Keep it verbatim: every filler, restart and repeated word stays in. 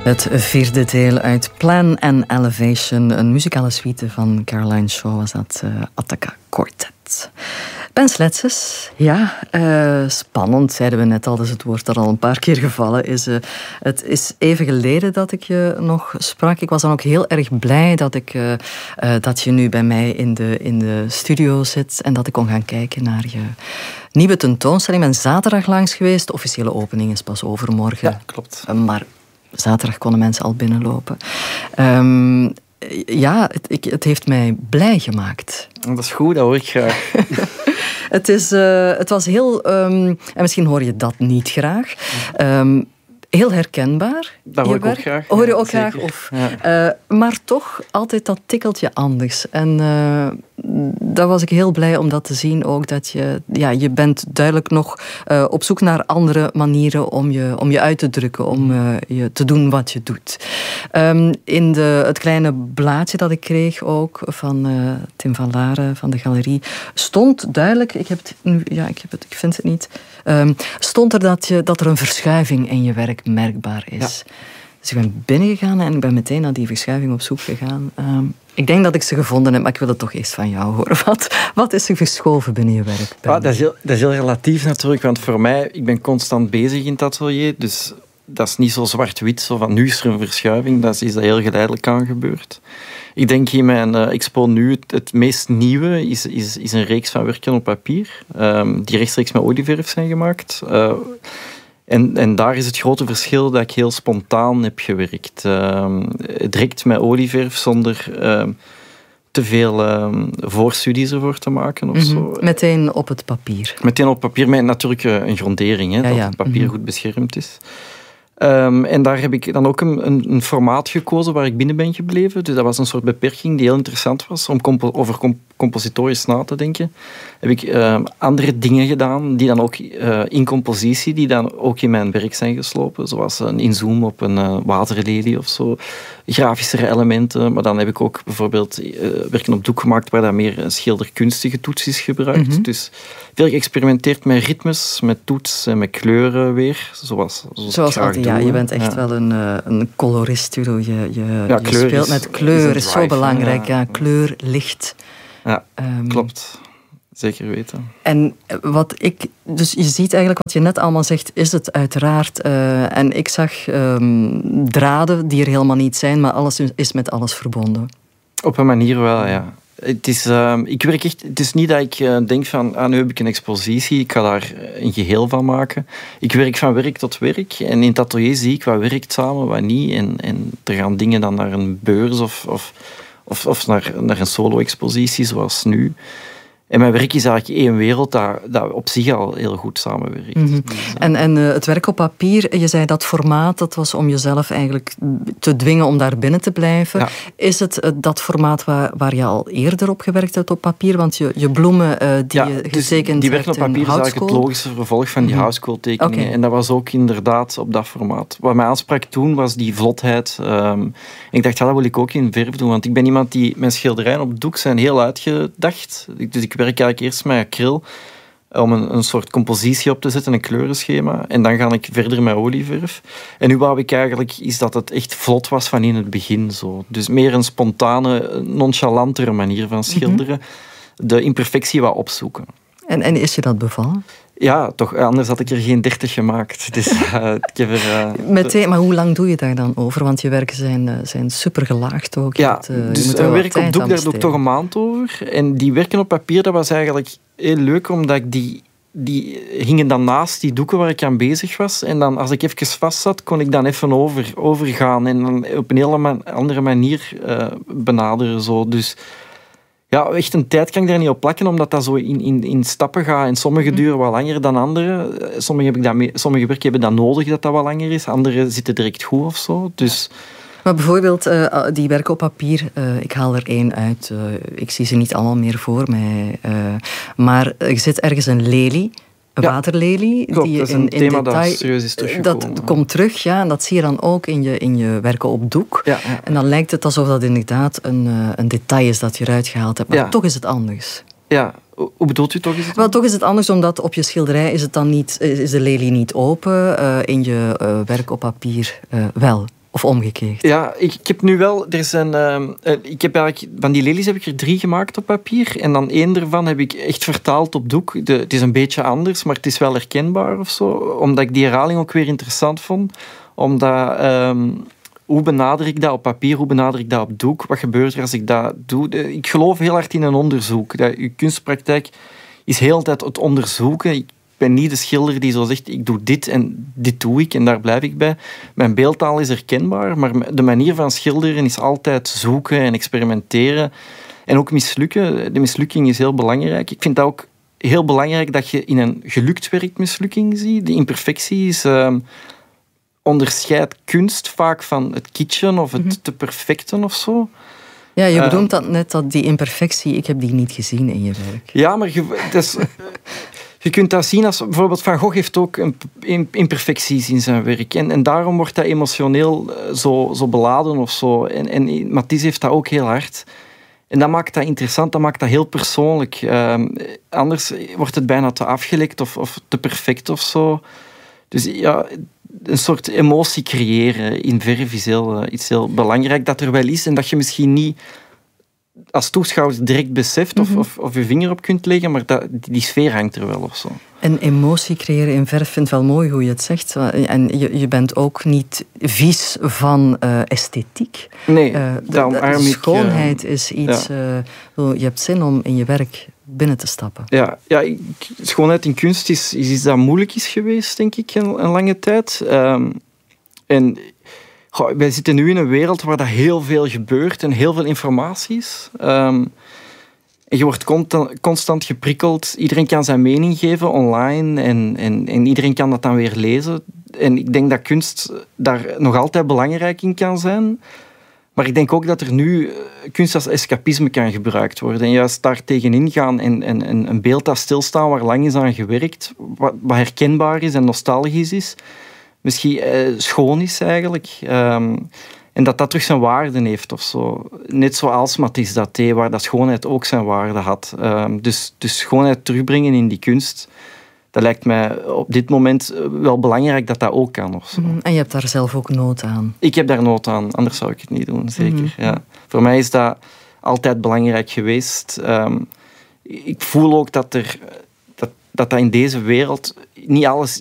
Het vierde deel uit Plan and Elevation, een muzikale suite van Caroline Shaw, was dat uh, Attaka Quartet. Ben Sletses, ja, uh, spannend, zeiden we net al, dus het woord dat al een paar keer gevallen is. Uh, het is even geleden dat ik je nog sprak. Ik was dan ook heel erg blij dat, ik, uh, uh, dat je nu bij mij in de, in de studio zit en dat ik kon gaan kijken naar je nieuwe tentoonstelling. Ik ben zaterdag langs geweest, de officiële opening is pas overmorgen. Ja, klopt. Uh, maar zaterdag konden mensen al binnenlopen. Um, ja, het, ik, het heeft mij blij gemaakt. Dat is goed, dat hoor ik graag. het, is, uh, het was heel... Um, en misschien hoor je dat niet graag. Um, heel herkenbaar. Dat hoor ik ook graag. Hoor je ja, ook zeker. graag? Of, ja. uh, maar toch altijd dat tikkeltje anders. En uh, daar was ik heel blij om dat te zien ook. Dat je, ja, je bent duidelijk nog uh, op zoek naar andere manieren om je, om je uit te drukken. Om uh, je te doen wat je doet. Um, in de, het kleine blaadje dat ik kreeg ook van uh, Tim van Laren van de galerie stond duidelijk, ik, heb het, ja, ik, heb het, ik vind het niet, um, stond er dat, je, dat er een verschuiving in je werk merkbaar is. Ja. Dus ik ben binnengegaan en ik ben meteen naar die verschuiving op zoek gegaan. Um, ik denk dat ik ze gevonden heb, maar ik wil het toch eerst van jou horen. Wat, wat is er verschoven binnen je werk? Ah, dat, is heel, dat is heel relatief natuurlijk, want voor mij, ik ben constant bezig in het atelier, dus dat is niet zo zwart-wit, zo van nu is er een verschuiving, dat is, is dat heel geleidelijk aan gebeurd. Ik denk in mijn uh, expo nu, het, het meest nieuwe is, is, is een reeks van werken op papier, um, die rechtstreeks met olieverf zijn gemaakt. Uh, En, en daar is het grote verschil dat ik heel spontaan heb gewerkt. Uh, direct met olieverf, zonder uh, te veel uh, voorstudies ervoor te maken. Of mm-hmm. zo. Meteen op het papier. Meteen op het papier, met natuurlijk een grondering, hè, ja, dat ja. het papier mm-hmm. goed beschermd is. Um, en daar heb ik dan ook een, een, een formaat gekozen waar ik binnen ben gebleven. Dus dat was een soort beperking die heel interessant was, om compo- over comp- compositorisch na te denken. Heb ik uh, andere dingen gedaan, die dan ook uh, in compositie, die dan ook in mijn werk zijn geslopen. Zoals een inzoom op een uh, waterlelie of zo. Grafischere elementen. Maar dan heb ik ook bijvoorbeeld uh, werken op doek gemaakt waar dan meer een schilderkunstige toets is gebruikt. Mm-hmm. Dus veel geëxperimenteerd met ritmes, met toets en met kleuren weer. Zoals, zoals, zoals altijd, ja. Je bent echt ja. wel een, uh, een colorist. Je, je, ja, je speelt is, met kleur, is, is zo belangrijk. Ja. Ja, ja. Kleur, licht. Ja, um, klopt. Zeker weten. En wat ik... Dus je ziet eigenlijk wat je net allemaal zegt, is het uiteraard. Uh, en ik zag um, draden die er helemaal niet zijn, maar alles is met alles verbonden. Op een manier wel, ja. Het is, uh, ik werk echt, het is niet dat ik uh, denk van, ah, nu heb ik een expositie, ik ga daar een geheel van maken. Ik werk van werk tot werk en in het atelier zie ik wat werkt samen, wat niet. En, en er gaan dingen dan naar een beurs of, of, of, of naar, naar een solo-expositie zoals nu. En mijn werk is eigenlijk één wereld dat, dat op zich al heel goed samenwerkt. Mm-hmm. Dus, uh... En, en uh, het werk op papier, je zei dat formaat, dat was om jezelf eigenlijk te dwingen om daar binnen te blijven. Ja. Is het uh, dat formaat waar, waar je al eerder op gewerkt hebt op papier? Want je, je bloemen uh, die ja, je getekend dus die werken op papier is eigenlijk het logische vervolg van die mm-hmm. houtskooltekeningen. Okay. En dat was ook inderdaad op dat formaat. Wat mij aansprak toen was die vlotheid. Um, ik dacht, ja, dat wil ik ook in verf doen. Want ik ben iemand die, mijn schilderijen op doek zijn heel uitgedacht. Dus ik werk eigenlijk eerst met acryl om een, een soort compositie op te zetten, een kleurenschema. En dan ga ik verder met olieverf. En nu wou ik eigenlijk is dat het echt vlot was van in het begin. Zo. Dus meer een spontane, nonchalantere manier van schilderen. Mm-hmm. De imperfectie wat opzoeken. En, en is je dat bevallen? Ja, toch, anders had ik er geen dertig gemaakt. Dus, uh, ik heb er, uh, Meteen, maar hoe lang doe je daar dan over? Want je werken zijn, uh, zijn super gelaagd ook. Ja, het, uh, dus een werk op doek, daar doe ik toch een maand over. En die werken op papier, dat was eigenlijk heel leuk, omdat ik die, die hingen dan naast die doeken waar ik aan bezig was. En dan, als ik even vast zat, kon ik dan even over, overgaan en dan op een hele man, andere manier uh, benaderen. Zo. Dus... Ja, echt een tijd kan ik daar niet op plakken, omdat dat zo in, in, in stappen gaat. En sommige duren wat langer dan andere. Sommige, heb ik dat mee, sommige werken hebben dat nodig dat dat wat langer is. Andere zitten direct goed of zo. Dus... Maar bijvoorbeeld, uh, die werken op papier, uh, ik haal er één uit. Uh, ik zie ze niet allemaal meer voor mij. Uh, maar er zit ergens een lelie. Een ja, waterlelie. Klopt, die dat is een in, in thema detail, dat serieus is teruggekomen. Dat komt terug, ja. En dat zie je dan ook in je, in je werken op doek. Ja, ja. En dan lijkt het alsof dat inderdaad een, uh, een detail is dat je eruit gehaald hebt. Maar ja. toch is het anders. Ja, hoe bedoelt u toch? Is het Wel, toch is het anders, omdat op je schilderij is, het dan niet, is de lelie niet open. Uh, in je uh, werk op papier uh, wel. Of omgekeerd? Ja, ik, ik heb nu wel... Er zijn, uh, ik heb eigenlijk, van die lelies heb ik er drie gemaakt op papier. En dan één daarvan heb ik echt vertaald op doek. De, het is een beetje anders, maar het is wel herkenbaar of zo. Omdat ik die herhaling ook weer interessant vond. Omdat... Um, hoe benader ik dat op papier? Hoe benader ik dat op doek? Wat gebeurt er als ik dat doe? Ik geloof heel hard in een onderzoek. Dat je kunstpraktijk is heel de tijd het onderzoeken. Ik ben niet de schilder die zo zegt, ik doe dit en dit doe ik en daar blijf ik bij. Mijn beeldtaal is herkenbaar, maar de manier van schilderen is altijd zoeken en experimenteren. En ook mislukken. De mislukking is heel belangrijk. Ik vind dat ook heel belangrijk dat je in een gelukt werk mislukking ziet. De imperfectie is... Uh, onderscheidt kunst vaak van het kitschen of het mm-hmm. te perfecten of zo. Ja, je bedoelt dat net, dat die imperfectie, ik heb die niet gezien in je werk. Ja, maar je, dus, je kunt dat zien als... Bijvoorbeeld Van Gogh heeft ook een, imperfecties in zijn werk. En, en daarom wordt dat emotioneel zo, zo beladen of zo. En, en Matisse heeft dat ook heel hard. En dat maakt dat interessant, dat maakt dat heel persoonlijk. Uh, anders wordt het bijna te afgelekt of, of te perfect of zo. Dus ja... Een soort emotie creëren in verf is heel, uh, iets heel belangrijk dat er wel is en dat je misschien niet als toeschouwer direct beseft of, mm-hmm. of, of je vinger op kunt leggen, maar dat, die sfeer hangt er wel of zo. En emotie creëren in verf vind ik wel mooi hoe je het zegt. En je, je bent ook niet vies van uh, esthetiek. Nee, uh, daarom arm ik... Schoonheid uh, is iets... Ja. Uh, je hebt zin om in je werk binnen te stappen. Ja, ja ik, schoonheid in kunst is, is iets dat moeilijk is geweest, denk ik, een, een lange tijd. Um, en goh, wij zitten nu in een wereld waar dat heel veel gebeurt en heel veel informatie is. Um, en je wordt constant, constant geprikkeld. Iedereen kan zijn mening geven online en, en, en iedereen kan dat dan weer lezen. En ik denk dat kunst daar nog altijd belangrijk in kan zijn. Maar ik denk ook dat er nu kunst als escapisme kan gebruikt worden. En juist daar tegenin gaan en, en, en een beeld dat stilstaan waar lang is aan gewerkt, wat, wat herkenbaar is en nostalgisch is, misschien eh, schoon is eigenlijk. Um, en dat dat terug zijn waarde heeft of zo. Net zoals Matisse dat deed, waar dat schoonheid ook zijn waarde had. Um, dus, dus schoonheid terugbrengen in die kunst, dat lijkt mij op dit moment wel belangrijk dat dat ook kan. Of zo. En je hebt daar zelf ook nood aan? Ik heb daar nood aan, anders zou ik het niet doen, zeker. Mm-hmm. Ja. Voor mij is dat altijd belangrijk geweest. Um, ik voel ook dat, er, dat, dat dat in deze wereld niet alles